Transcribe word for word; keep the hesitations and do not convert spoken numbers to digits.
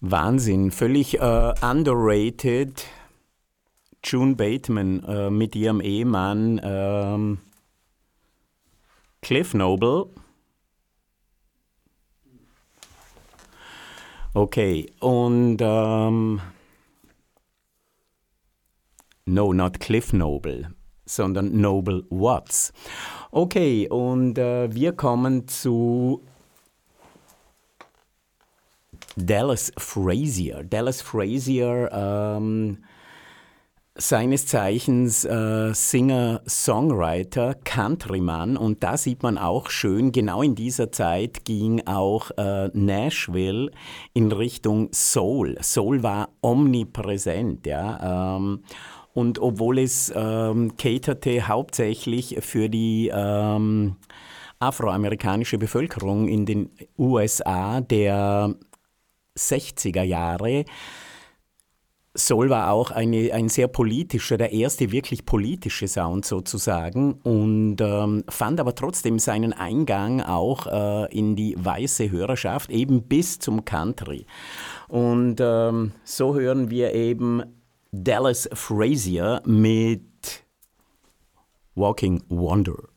Wahnsinn, völlig äh, underrated. June Bateman äh, mit ihrem Ehemann ähm, Cliff Noble. Okay, und ähm, no, not Cliff Noble, sondern Noble Watts. Okay, und äh, wir kommen zu Dallas Frazier. Dallas Frazier, ähm, seines Zeichens äh, Singer, Songwriter, Countryman, und da sieht man auch schön, genau in dieser Zeit ging auch äh, Nashville in Richtung Soul. Soul war omnipräsent, ja. Ähm, und obwohl es ähm, caterte hauptsächlich für die ähm, afroamerikanische Bevölkerung in den U S A der sechziger Jahre. Soul war auch eine, ein sehr politischer, der erste wirklich politische Sound sozusagen, und ähm, fand aber trotzdem seinen Eingang auch äh, in die weiße Hörerschaft, eben bis zum Country. Und ähm, so hören wir eben Dallas Frazier mit Walking Wonder.